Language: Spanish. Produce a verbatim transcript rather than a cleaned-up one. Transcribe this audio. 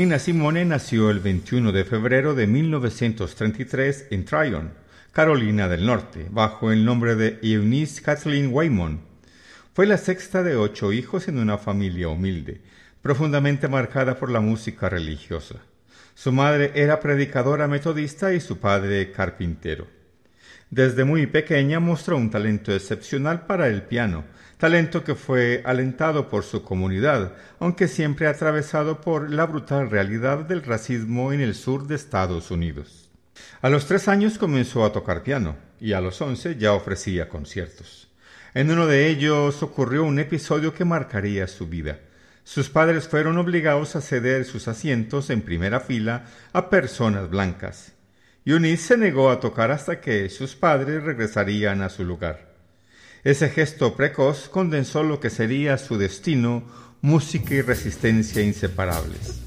Nina Simone nació el veintiuno de febrero de mil novecientos treinta y tres en Tryon, Carolina del Norte, bajo el nombre de Eunice Kathleen Waymon. Fue la sexta de ocho hijos en una familia humilde, profundamente marcada por la música religiosa. Su madre era predicadora metodista y su padre carpintero. Desde muy pequeña mostró un talento excepcional para el piano, talento que fue alentado por su comunidad, aunque siempre atravesado por la brutal realidad del racismo en el sur de Estados Unidos. A los tres años comenzó a tocar piano y a los once ya ofrecía conciertos. En uno de ellos ocurrió un episodio que marcaría su vida. Sus padres fueron obligados a ceder sus asientos en primera fila a personas blancas. Eunice se negó a tocar hasta que sus padres regresarían a su lugar. Ese gesto precoz condensó lo que sería su destino, música y resistencia inseparables.